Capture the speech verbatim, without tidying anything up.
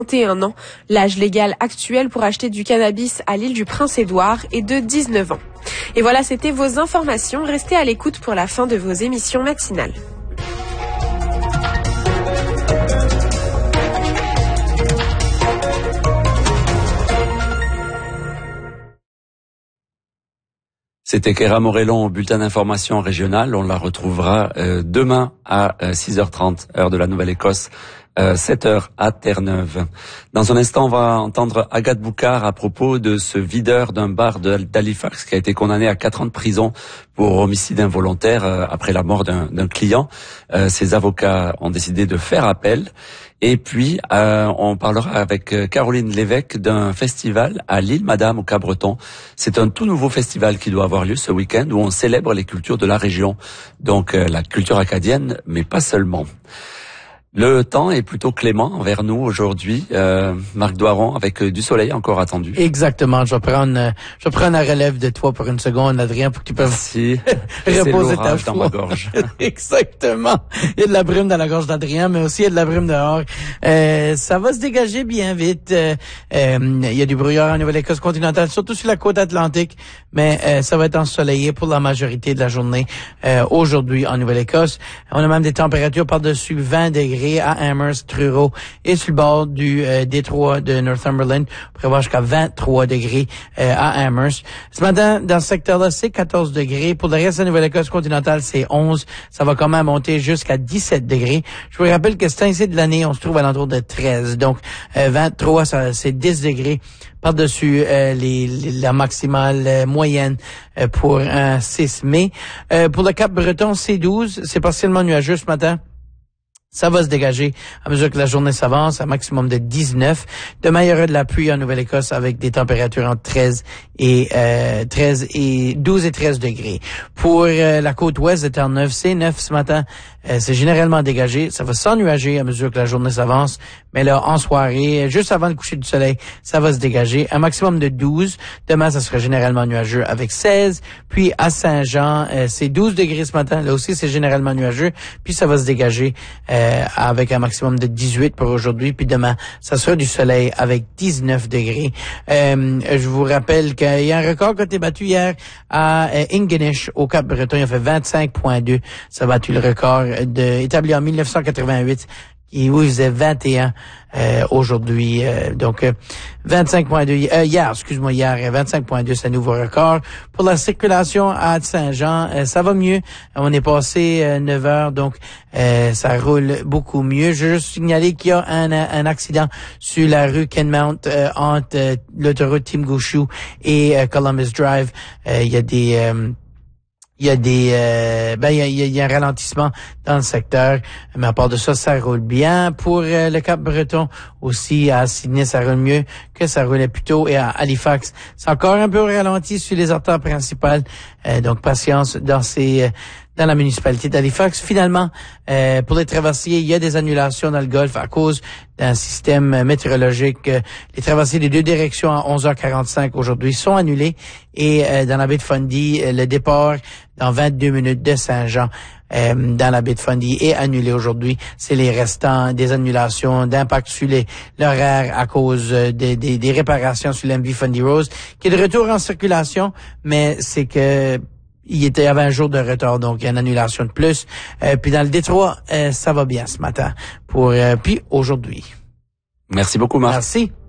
trente et un ans. L'âge légal actuel pour acheter du cannabis à l'île du Prince-Édouard est de dix-neuf ans. Et voilà, c'était vos informations. Restez à l'écoute pour la fin de vos émissions matinales. C'était Kéra Morellon au bulletin d'information régional. On la retrouvera euh, demain à euh, six heures trente, heure de la Nouvelle-Écosse, euh, sept heures à Terre-Neuve. Dans un instant, on va entendre Agathe Boucard à propos de ce videur d'un bar d'Halifax qui a été condamné à quatre ans de prison pour homicide involontaire euh, après la mort d'un, d'un client. Euh, ses avocats ont décidé de faire appel. Et puis, euh, on parlera avec Caroline Lévesque d'un festival à l'île Madame au Cap-Breton. C'est un tout nouveau festival qui doit avoir lieu ce week-end où on célèbre les cultures de la région. Donc, euh, la culture acadienne, mais pas seulement. Le temps est plutôt clément envers nous aujourd'hui. Euh, Marc Doiron, avec du soleil encore attendu. Exactement. Je vais prendre, je vais prendre la relève de toi pour une seconde, Adrien, pour que tu puisses reposer ta foi. Dans ma gorge. Exactement. Il y a de la brume dans la gorge d'Adrien, mais aussi il y a de la brume dehors. Euh, ça va se dégager bien vite. Euh, euh, il y a du brouillard en Nouvelle-Écosse continentale, surtout sur la côte atlantique, mais euh, ça va être ensoleillé pour la majorité de la journée euh, aujourd'hui en Nouvelle-Écosse. On a même des températures par-dessus vingt degrés à Amherst, Truro et sur le bord du euh, détroit de Northumberland. On pourrait voir jusqu'à vingt-trois degrés euh, à Amherst. Ce matin, dans ce secteur-là, c'est quatorze degrés. Pour le reste de la Nouvelle-Écosse continentale, c'est onze. Ça va quand même monter jusqu'à dix-sept degrés. Je vous rappelle que c'est ainsi de l'année, on se trouve à l'entour de treize. Donc, euh, vingt-trois, ça, c'est dix degrés par-dessus euh, les, les, la maximale euh, moyenne euh, pour un six mai. Euh, pour le Cap-Breton, c'est douze. C'est partiellement nuageux ce matin. Ça va se dégager à mesure que la journée s'avance, un maximum de dix-neuf. Demain, il y aura de la pluie en Nouvelle-Écosse avec des températures entre treize et euh, treize et douze et treize degrés. Pour euh, la côte ouest de Terre-Neuve, c'est neuf ce matin. Euh, c'est généralement dégagé. Ça va s'ennuager à mesure que la journée s'avance. Mais là, en soirée, juste avant le coucher du soleil, ça va se dégager. Un maximum de douze. Demain, ça sera généralement nuageux avec seize. Puis à Saint-Jean, euh, c'est douze degrés ce matin. Là aussi, c'est généralement nuageux. Puis ça va se dégager euh, avec un maximum de dix-huit pour aujourd'hui. Puis demain, ça sera du soleil avec dix-neuf degrés. Euh, je vous rappelle qu'il y a un record qui a été battu hier à euh, Ingonish, au Cap-Breton. Il a fait vingt-cinq virgule deux. Ça a battu le record de, établi en mille neuf cent quatre-vingt-huit. Et oui, il faisait vingt et un euh, aujourd'hui. Euh, donc, euh, vingt-cinq virgule deux. Euh, hier, excuse-moi, hier, vingt-cinq virgule deux, c'est un nouveau record. Pour la circulation à Saint-Jean, euh, ça va mieux. On est passé euh, neuf heures, donc euh, ça roule beaucoup mieux. Je veux juste signaler qu'il y a un, un accident sur la rue Kenmount euh, entre euh, l'autoroute Timgushu et euh, Columbus Drive. Euh, il y a des... Euh, Il y a des, euh, ben il y a, il y a un ralentissement dans le secteur, mais à part de ça, ça roule bien. Pour euh, le Cap-Breton aussi, à Sydney, ça roule mieux que ça roulait plus tôt, et à Halifax, c'est encore un peu ralenti sur les artères principales. Euh, donc patience dans ces, euh, dans la municipalité d'Halifax. Finalement, euh, pour les traversiers, il y a des annulations dans le Golfe à cause d'un système météorologique. Les traversiers des deux directions à onze heures quarante-cinq aujourd'hui sont annulés, et euh, dans la baie de Fundy, le départ dans vingt-deux minutes de Saint-Jean euh, dans la baie de Fundy est annulé aujourd'hui. C'est les restants des annulations d'impact sur les, l'horaire à cause des, des, des réparations sur l'M V Fundy Rose, qui est de retour en circulation, mais c'est que il était avait un jour de retard, donc il y a une annulation de plus. Euh, puis dans le Détroit, euh, ça va bien ce matin pour euh, puis aujourd'hui. Merci beaucoup, Marc. Merci.